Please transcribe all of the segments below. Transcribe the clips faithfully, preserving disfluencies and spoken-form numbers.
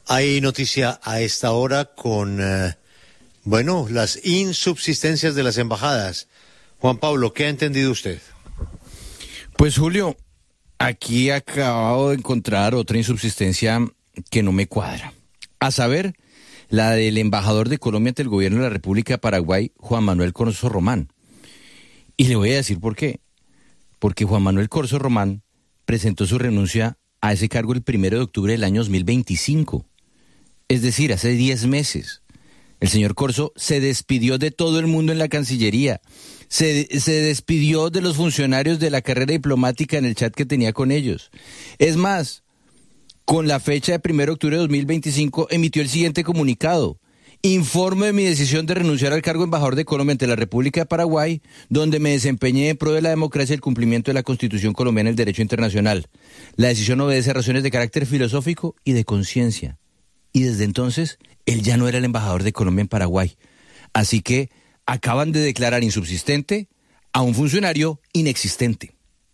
Hay noticia a esta hora con, eh, bueno, las insubsistencias de las embajadas. Juan Pablo, ¿qué ha entendido usted? Pues Julio, aquí acabo de encontrar otra insubsistencia que no me cuadra. A saber, la del embajador de Colombia ante el gobierno de la República de Paraguay, Juan Manuel Corso Román. Y le voy a decir por qué. Porque Juan Manuel Corso Román presentó su renuncia a ese cargo el primero de octubre del año dos mil veinticinco. Es decir, hace diez meses. El señor Corso se despidió de todo el mundo en la Cancillería. Se, se despidió de los funcionarios de la carrera diplomática en el chat que tenía con ellos. Es más, con la fecha de primero de octubre de dos mil veinticinco emitió el siguiente comunicado. Informo de mi decisión de renunciar al cargo de embajador de Colombia ante la República de Paraguay, donde me desempeñé en pro de la democracia y el cumplimiento de la Constitución colombiana y el derecho internacional. La decisión obedece a razones de carácter filosófico y de conciencia. Y desde entonces, él ya no era el embajador de Colombia en Paraguay. Así que acaban de declarar insubsistente a un funcionario inexistente.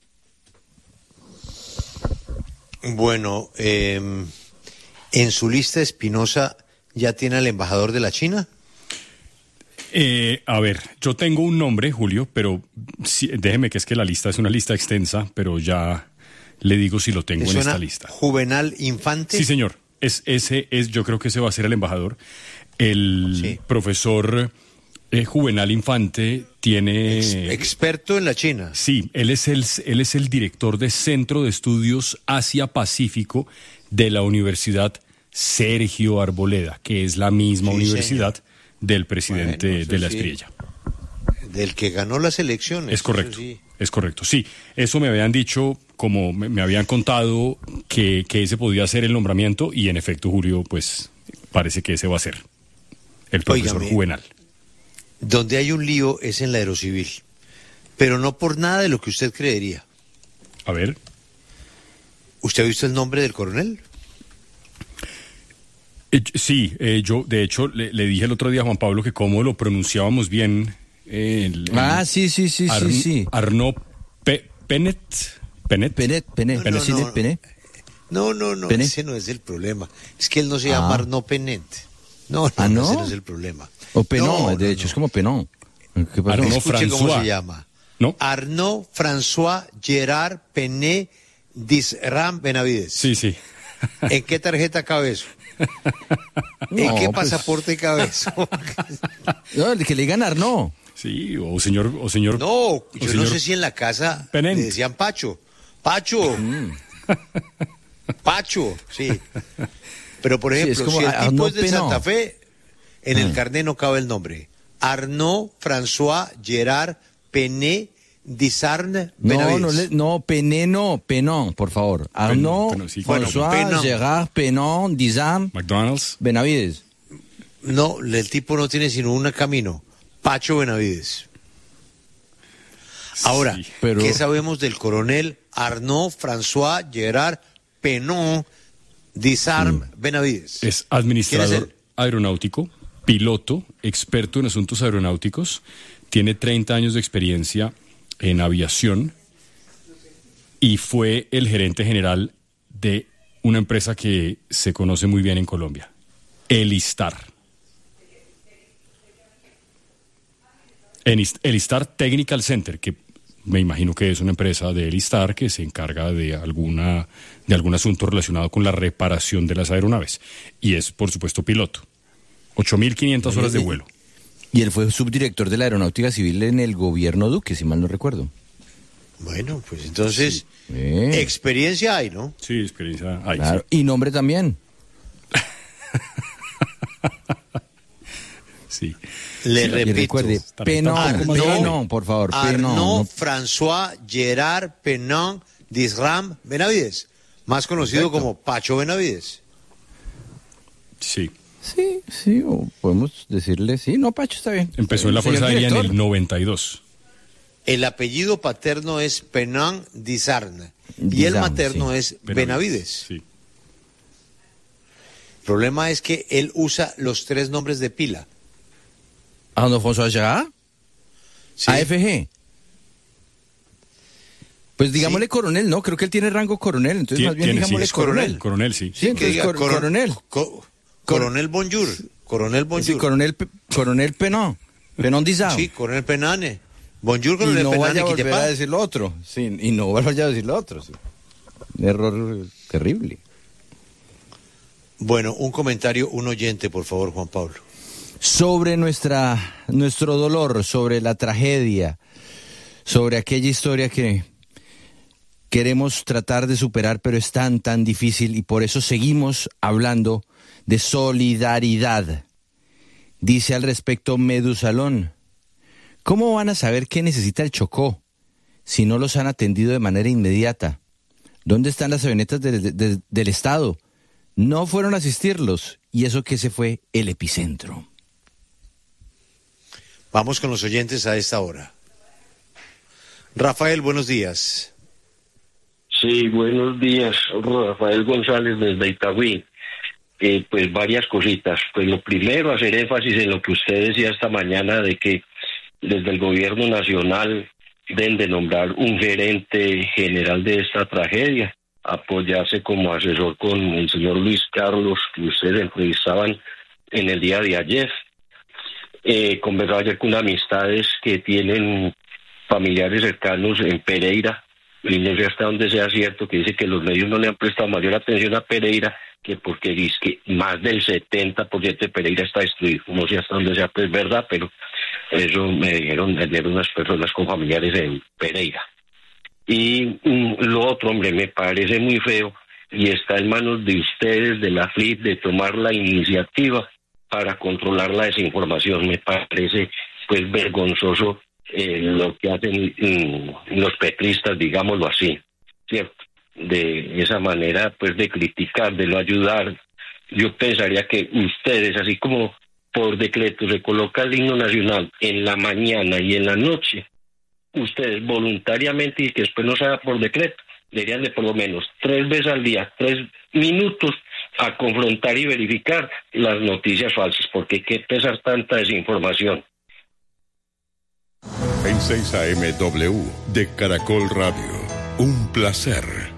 Bueno, eh, en su lista Espinosa ya tiene al embajador de la China. Eh, a ver, yo tengo un nombre, Julio, pero sí, déjeme que es que la lista es una lista extensa, pero ya le digo si lo tengo en esta lista. ¿Juvenal Infante? Sí, señor. Es, ese es, yo creo que ese va a ser el embajador. El sí. profesor eh, Juvenal Infante tiene... Ex, experto en la China. Sí, él es, el, él es el director de Centro de Estudios Asia-Pacífico de la Universidad Sergio Arboleda, que es la misma sí, universidad señor. del presidente bueno, de la sí. Espriella. Del que ganó las elecciones. Es correcto, sí. es correcto. Sí, eso me habían dicho, como me, me habían contado que, que ese podía ser el nombramiento y en efecto, Julio, pues parece que ese va a ser el profesor Óigame, Juvenal. Donde hay un lío es en la Aerocivil, pero no por nada de lo que usted creería. A ver. ¿Usted ha visto el nombre del coronel? Eh, sí, eh, yo de hecho le, le dije el otro día a Juan Pablo que cómo lo pronunciábamos bien. Eh, el, el ah, sí, sí, sí, Ar, sí, sí. Arnaud Pe, Penet. Penet. Penet, Penet. No, no, ¿Sí no, Penet? no, no, no ese no es el problema. Es que él no se llama ah. Arnaud Penet. No, no, ¿Ah, no? ese no es el problema. O Penon, no, de no, hecho, no. es como Penon. Arnaud François. ¿Cómo se llama? ¿No? Arnaud François Gerard Penet Disram Benavides. Sí, sí. ¿En qué tarjeta cabe eso? No, ¿En qué pues... pasaporte cabe eso? No, el que le digan Arnaud. Sí, o señor... O señor no, yo señor no sé si en la casa Penent. le decían Pacho. Pacho. Mm. Pacho, sí. Pero, por ejemplo, sí, es como si el tipo Arnaud es de Penon. Santa Fe, en mm. el carnet no cabe el nombre. Arnaud François Gerard Penet Disarn Benavides. No, no, le, no, Penet no, Penon, por favor. Arnaud Penon, sí. François bueno, Penon. Gerard Penon Disarn McDonald's Benavides. No, el tipo no tiene sino un camino. Pacho Benavides. Ahora, sí, pero... ¿qué sabemos del coronel Arnaud François Gerard Penon Disarm sí. Benavides? Es administrador es aeronáutico, piloto, experto en asuntos aeronáuticos, tiene treinta años de experiencia en aviación y fue el gerente general de una empresa que se conoce muy bien en Colombia, Elistar. Elistar Technical Center, que me imagino que es una empresa de Elistar que se encarga de alguna de algún asunto relacionado con la reparación de las aeronaves. Y es, por supuesto, piloto. ocho mil quinientas horas de vuelo. Y él fue subdirector de la Aeronáutica Civil en el gobierno Duque, si mal no recuerdo. Bueno, pues entonces, sí. eh. experiencia hay, ¿no? Sí, experiencia hay. Claro. Sí. Y nombre también. Sí. Le sí, repito. Recuerde, Penon, Arnaud, Penon, por favor. Arnaud Penon. François Gerard Penon Disram Benavides, más conocido Perfecto. como Pacho Benavides. Sí. Sí, sí, o podemos decirle, sí, no, Pacho, está bien. Empezó en la Fuerza Aérea en el noventa y dos. El apellido paterno es Penon Disarn y el materno sí. es Benavides. Benavides. Sí. El problema es que él usa los tres nombres de pila. ¿Arnaud François Gerard? Sí. A F G. Pues digámosle ¿sí? coronel, ¿no? Creo que él tiene rango coronel, entonces Tien, más bien tiene, digámosle sí, coronel. Coronel, sí. Sí, entonces diga, cor- coron- coronel. Co- coronel Bonjour. Coronel Bonjour. Sí, coronel, P- coronel Penón. Penón Dizao. Sí, coronel Penane. Bonjour, coronel y no Penane. Vaya a volver a decir lo otro. Sí, y no vaya a decir lo otro. Sí. Un error terrible. Bueno, un comentario, un oyente, por favor, Juan Pablo. Sobre nuestra, nuestro dolor, sobre la tragedia, sobre aquella historia que queremos tratar de superar, pero es tan, tan difícil, y por eso seguimos hablando de solidaridad. Dice al respecto Medusalón: ¿cómo van a saber qué necesita el Chocó si no los han atendido de manera inmediata? ¿Dónde están las avionetas de, de, de, del Estado? No fueron a asistirlos, y eso que ese fue el epicentro. Vamos con los oyentes a esta hora. Rafael, buenos días. Sí, buenos días. Rafael González desde Itagüí. Eh, pues varias cositas. Pues lo primero, hacer énfasis en lo que usted decía esta mañana, de que desde el gobierno nacional deben de nombrar un gerente general de esta tragedia, apoyarse como asesor con el señor Luis Carlos, que ustedes entrevistaban en el día de ayer. Eh, conversaba ayer con amistades que tienen familiares cercanos en Pereira, y no sé hasta dónde sea cierto, que dice que los medios no le han prestado mayor atención a Pereira, que porque dice que más del setenta por ciento de Pereira está destruido. No sé hasta dónde sea pues verdad, pero eso me dijeron, me dijeron unas personas con familiares en Pereira. Y um, lo otro, hombre, me parece muy feo, y está en manos de ustedes, de la F L I P, de tomar la iniciativa para controlar la desinformación. Me parece pues vergonzoso eh, lo que hacen mm, los petristas, digámoslo así, ¿cierto? De esa manera pues de criticar, de no ayudar. Yo pensaría que ustedes, así como por decreto se coloca el himno nacional en la mañana y en la noche, ustedes voluntariamente, y que después no se haga por decreto, deberían de por lo menos tres veces al día, tres minutos, a confrontar y verificar las noticias falsas, porque qué pesar tanta desinformación. En seis A M W de Caracol Radio, un placer.